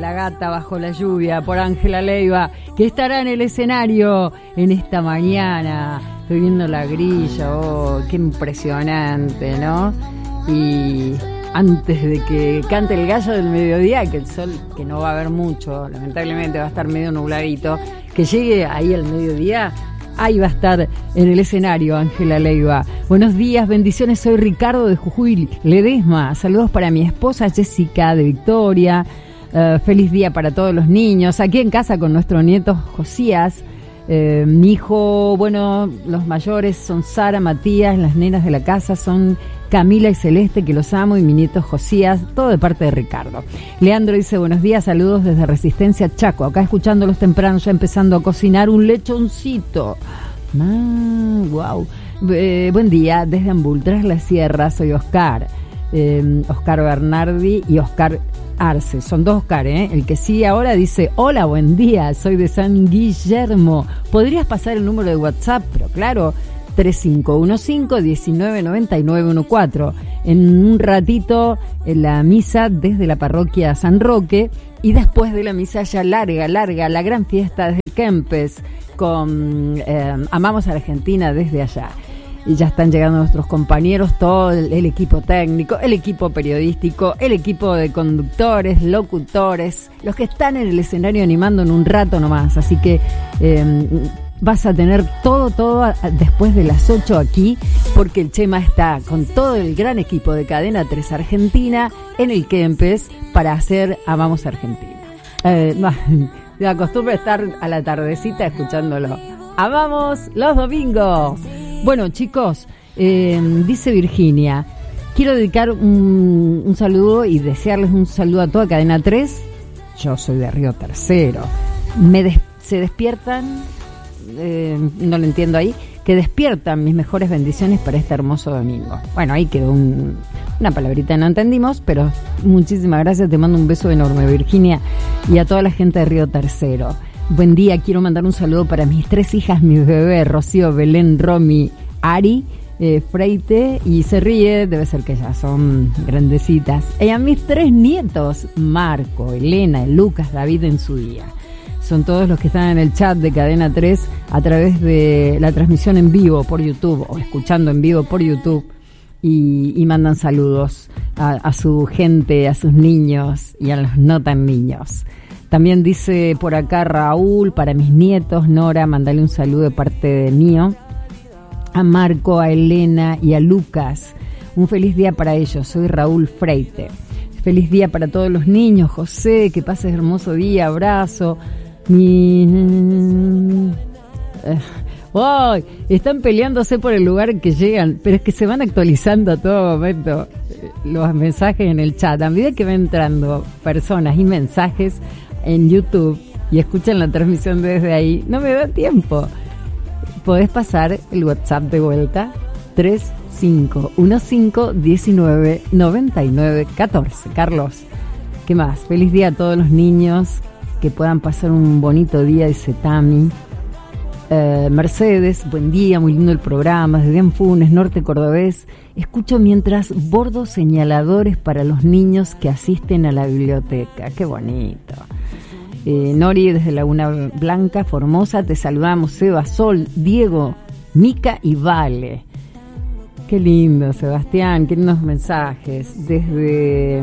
La gata bajo la lluvia, por Ángela Leiva, que estará en el escenario en esta mañana. Estoy viendo la grilla, oh, qué impresionante, ¿no? Y antes de que cante el gallo del mediodía, que el sol, que no va a haber mucho, lamentablemente va a estar medio nubladito, que llegue ahí al mediodía, ahí va a estar en el escenario Ángela Leiva. Buenos días, bendiciones, soy Ricardo de Jujuy Ledesma. Saludos para mi esposa Jessica de Victoria. Feliz día para todos los niños. Aquí en casa con nuestro nieto Josías. Mi hijo, bueno, los mayores son Sara, Matías, las nenas de la casa son Camila y Celeste, que los amo, y mi nieto Josías, todo de parte de Ricardo. Leandro dice, buenos días, saludos desde Resistencia Chaco, acá escuchándolos temprano, ya empezando a cocinar un lechoncito. Wow. Buen día, desde Ambul, tras la sierra, soy Oscar. Oscar Bernardi y Oscar Arce, son dos Oscar, El que sigue ahora dice, hola, buen día, soy de San Guillermo. ¿Podrías pasar el número de WhatsApp? Pero claro, 3515-199914. En un ratito en la misa desde la parroquia San Roque, y después de la misa ya larga, la gran fiesta desde Kempes con Amamos a Argentina desde allá. Y ya están llegando nuestros compañeros, todo el equipo técnico, el equipo periodístico, el equipo de conductores, locutores, los que están en el escenario animando en un rato nomás. Así que vas a tener todo después de las 8 aquí, porque el Chema está con todo el gran equipo de Cadena 3 Argentina en el Kempes para hacer Amamos Argentina. Me acostumbro a estar a la tardecita escuchándolo. ¡Amamos los domingos! Bueno, chicos, dice Virginia, quiero dedicar un saludo y desearles un saludo a toda Cadena 3. Yo soy de Río Tercero. Se despiertan, no lo entiendo ahí, que despiertan mis mejores bendiciones para este hermoso domingo. Bueno, ahí quedó una palabrita, no entendimos, pero muchísimas gracias, te mando un beso enorme, Virginia, y a toda la gente de Río Tercero. Buen día, quiero mandar un saludo para mis 3 hijas, mis bebés, Rocío, Belén, Romy, Ari, Freite, y se ríe, debe ser que ya son grandecitas. Y a mis 3 nietos, Marco, Elena, Lucas, David en su día. Son todos los que están en el chat de Cadena 3 a través de la transmisión en vivo por YouTube o escuchando en vivo por YouTube y mandan saludos a su gente, a sus niños y a los no tan niños. También dice por acá Raúl, para mis nietos, Nora, mandale un saludo de parte de mío, a Marco, a Elena y a Lucas. Un feliz día para ellos, soy Raúl Freite. Feliz día para todos los niños, José, que pases hermoso día, abrazo. Están peleándose por el lugar que llegan, pero es que se van actualizando a todo momento los mensajes en el chat. A medida que van entrando personas y mensajes en YouTube y escuchan la transmisión desde ahí, no me da tiempo. Podés pasar el WhatsApp de vuelta, 3515-199914. Carlos, ¿qué más? Feliz día a todos los niños, que puedan pasar un bonito día, dice Tami. Mercedes, buen día, muy lindo el programa, desde Anfunes, Norte Cordobés. Escucho mientras bordo señaladores para los niños que asisten a la biblioteca. Qué bonito. Nori, desde Laguna Blanca, Formosa, te saludamos. Seba, Sol, Diego, Mica y Vale. Qué lindo, Sebastián, qué lindos mensajes. Desde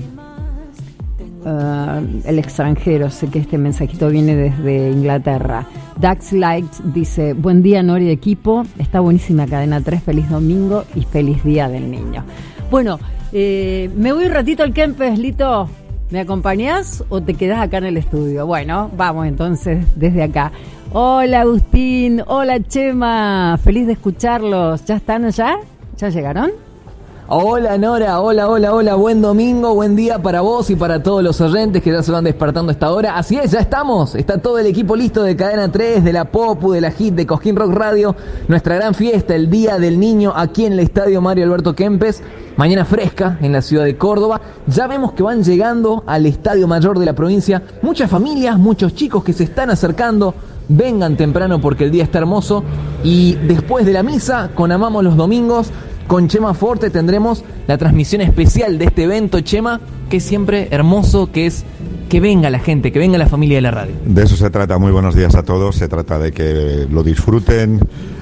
el extranjero, sé que este mensajito viene desde Inglaterra. Dax Light dice, buen día Nori, equipo, está buenísima Cadena 3, feliz domingo y feliz día del niño. Bueno, me voy un ratito al Kempes, Lito, ¿me acompañás o te quedás acá en el estudio? Bueno, vamos entonces desde acá. Hola Agustín, hola Chema, feliz de escucharlos. ¿Ya están allá? ¿Ya llegaron? Hola Nora, hola, buen domingo, buen día para vos y para todos los oyentes que ya se van despertando a esta hora. Así es, ya estamos, está todo el equipo listo de Cadena 3, de la Popu, de la Hit, de Cosquín Rock Radio. Nuestra gran fiesta, el Día del Niño, aquí en el Estadio Mario Alberto Kempes. Mañana fresca en la ciudad de Córdoba. Ya vemos que van llegando al Estadio Mayor de la provincia muchas familias, muchos chicos que se están acercando. Vengan temprano porque el día está hermoso. Y después de la misa, con Amamos los Domingos, con Chema Forte tendremos la transmisión especial de este evento, Chema, que es siempre hermoso, que es que venga la gente, que venga la familia de la radio. De eso se trata. Muy buenos días a todos. Se trata de que lo disfruten.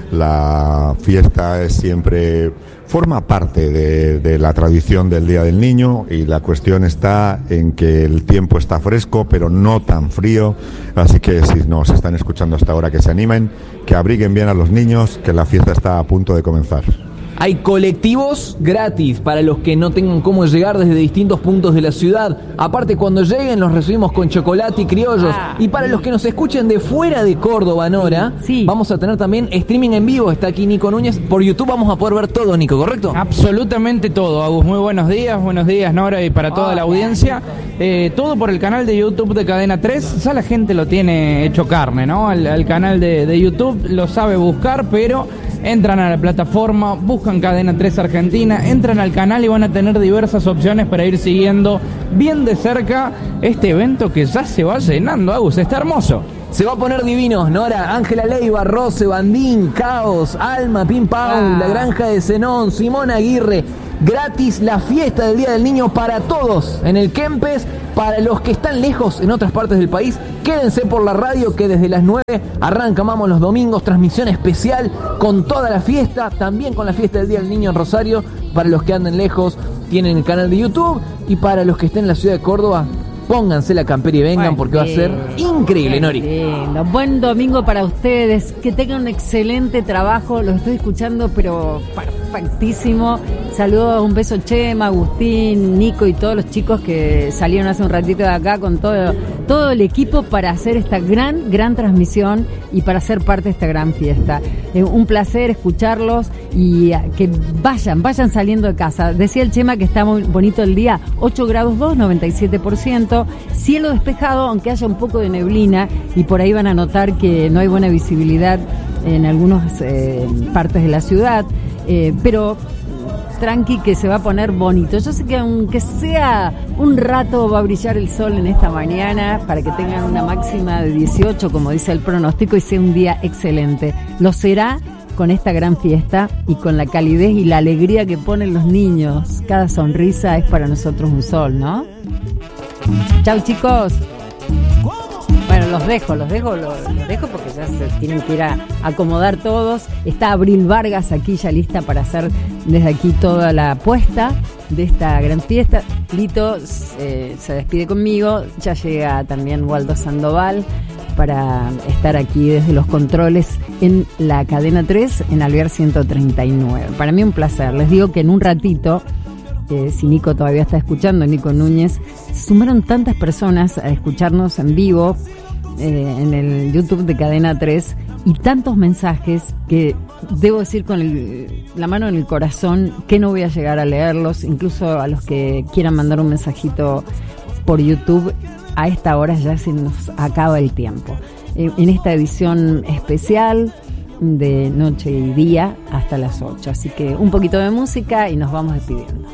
La fiesta forma parte de la tradición del Día del Niño, y la cuestión está en que el tiempo está fresco, pero no tan frío. Así que si nos están escuchando hasta ahora, que se animen, que abriguen bien a los niños, que la fiesta está a punto de comenzar. Hay colectivos gratis para los que no tengan cómo llegar desde distintos puntos de la ciudad. Aparte, cuando lleguen los recibimos con chocolate y criollos. Y para los que nos escuchen de fuera de Córdoba, Nora, vamos a tener también streaming en vivo. Está aquí Nico Núñez. Por YouTube vamos a poder ver todo, Nico, ¿correcto? Absolutamente todo, Agus. Muy buenos días, Nora, y para toda la audiencia. Todo por el canal de YouTube de Cadena 3. Ya la gente lo tiene hecho carne, ¿no? El canal de YouTube lo sabe buscar, pero entran a la plataforma, buscan Cadena 3 Argentina, entran al canal y van a tener diversas opciones para ir siguiendo bien de cerca este evento que ya se va llenando, Agus. Está hermoso. Se va a poner divino, Nora, Ángela Leiva, Rose, Bandín, Caos, Alma, Pim Pau, La Granja de Zenón, Simón Aguirre. Gratis la fiesta del Día del Niño para todos en el Kempes. Para los que están lejos en otras partes del país, quédense por la radio, que desde las 9 arranca Mamo los domingos, transmisión especial con toda la fiesta, también con la fiesta del Día del Niño en Rosario. Para los que anden lejos, tienen el canal de YouTube, y para los que estén en la ciudad de Córdoba, pónganse la campera y vengan, porque va a ser increíble, Nori. Buen domingo para ustedes, que tengan un excelente trabajo. Los estoy escuchando, pero perfectísimo. Saludos, un beso Chema, Agustín, Nico y todos los chicos que salieron hace un ratito de acá con todo el equipo para hacer esta gran transmisión y para ser parte de esta gran fiesta. Un placer escucharlos y que vayan saliendo de casa. Decía el Chema que está muy bonito el día, 8 grados 2, 97%, cielo despejado, aunque haya un poco de neblina, y por ahí van a notar que no hay buena visibilidad en algunas partes de la ciudad, pero tranqui, que se va a poner bonito. Yo sé que aunque sea un rato va a brillar el sol en esta mañana, para que tengan una máxima de 18, como dice el pronóstico, y sea un día excelente. Lo será con esta gran fiesta y con la calidez y la alegría que ponen los niños. Cada sonrisa es para nosotros un sol, ¿no? Chau, chicos. Bueno, los dejo porque ya se tienen que ir a acomodar todos. Está Abril Vargas aquí ya lista para hacer desde aquí toda la apuesta de esta gran fiesta. Lito se despide conmigo. Ya llega también Waldo Sandoval para estar aquí desde los controles en la Cadena 3 en Alvear 139. Para mí un placer. Les digo que en un ratito, si Nico todavía está escuchando, Nico Núñez, se sumaron tantas personas a escucharnos en vivo en el YouTube de Cadena 3, y tantos mensajes que debo decir con la mano en el corazón que no voy a llegar a leerlos. Incluso a los que quieran mandar un mensajito por YouTube, a esta hora ya se nos acaba el tiempo. En esta edición especial de Noche y Día hasta las 8. Así que un poquito de música y nos vamos despidiendo.